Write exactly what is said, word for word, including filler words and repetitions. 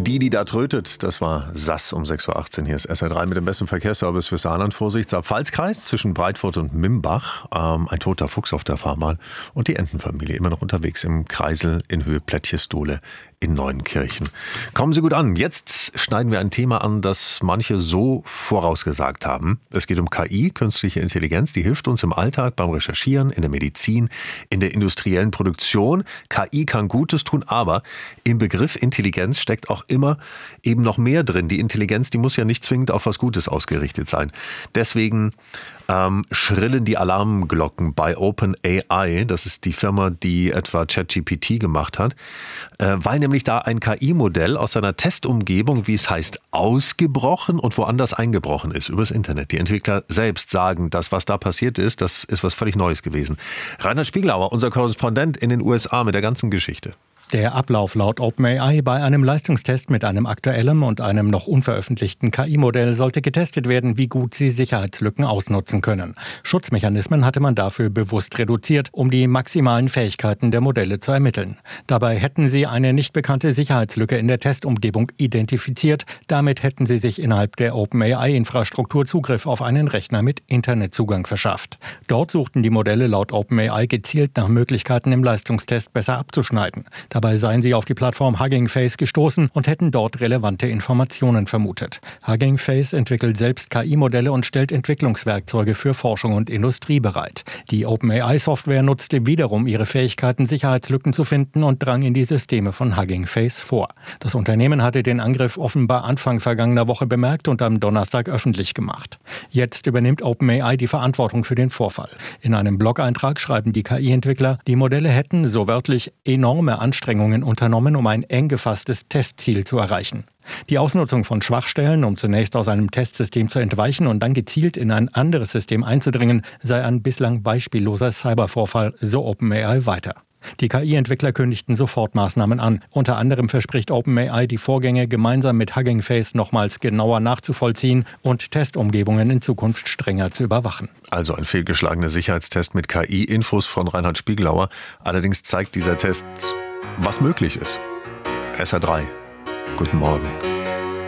Die, die da trötet, das war Sass um sechs Uhr achtzehn. Hier ist S R drei mit dem besten Verkehrsservice für Saarland. Vorsicht, Saar-Pfalz-Kreis zwischen Breitfurt und Mimbach. Ähm, ein toter Fuchs auf der Fahrbahn und die Entenfamilie immer noch unterwegs im Kreisel in Höhe Plättchestole in Neuenkirchen. Kommen Sie gut an. Jetzt schneiden wir ein Thema an, das manche so vorausgesagt haben. Es geht um K I, künstliche Intelligenz. Die hilft uns im Alltag beim Recherchieren, in der Medizin, in der industriellen Produktion. K I kann Gutes tun, aber im Begriff Intelligenz steckt auch immer eben noch mehr drin. Die Intelligenz, die muss ja nicht zwingend auf was Gutes ausgerichtet sein. Deswegen ähm, schrillen die Alarmglocken bei OpenAI. Das ist die Firma, die etwa ChatGPT gemacht hat, äh, weil nämlich da ein K I-Modell aus seiner Testumgebung, wie es heißt, ausgebrochen und woanders eingebrochen ist, übers Internet. Die Entwickler selbst sagen, das, was da passiert ist, das ist was völlig Neues gewesen. Reinhard Spiegelauer, unser Korrespondent in den U S A mit der ganzen Geschichte. Der Ablauf laut OpenAI bei einem Leistungstest mit einem aktuellen und einem noch unveröffentlichten K I-Modell sollte getestet werden, wie gut sie Sicherheitslücken ausnutzen können. Schutzmechanismen hatte man dafür bewusst reduziert, um die maximalen Fähigkeiten der Modelle zu ermitteln. Dabei hätten sie eine nicht bekannte Sicherheitslücke in der Testumgebung identifiziert. Damit hätten sie sich innerhalb der OpenAI-Infrastruktur Zugriff auf einen Rechner mit Internetzugang verschafft. Dort suchten die Modelle laut OpenAI gezielt nach Möglichkeiten, im Leistungstest besser abzuschneiden. Dabei seien sie auf die Plattform Hugging Face gestoßen und hätten dort relevante Informationen vermutet. Hugging Face entwickelt selbst K I-Modelle und stellt Entwicklungswerkzeuge für Forschung und Industrie bereit. Die OpenAI-Software nutzte wiederum ihre Fähigkeiten, Sicherheitslücken zu finden und drang in die Systeme von Hugging Face vor. Das Unternehmen hatte den Angriff offenbar Anfang vergangener Woche bemerkt und am Donnerstag öffentlich gemacht. Jetzt übernimmt OpenAI die Verantwortung für den Vorfall. In einem Blog-Eintrag schreiben die K I-Entwickler, die Modelle hätten, so wörtlich, enorme Anstrengungen unternommen, um ein eng gefasstes Testziel zu erreichen. Die Ausnutzung von Schwachstellen, um zunächst aus einem Testsystem zu entweichen und dann gezielt in ein anderes System einzudringen, sei ein bislang beispielloser Cybervorfall, so OpenAI weiter. Die K I-Entwickler kündigten sofort Maßnahmen an. Unter anderem verspricht OpenAI, die Vorgänge gemeinsam mit Hugging Face nochmals genauer nachzuvollziehen und Testumgebungen in Zukunft strenger zu überwachen. Also ein fehlgeschlagener Sicherheitstest mit K I. Infos von Reinhard Spiegelauer. Allerdings zeigt dieser Test, was möglich ist. S R drei. Guten Morgen.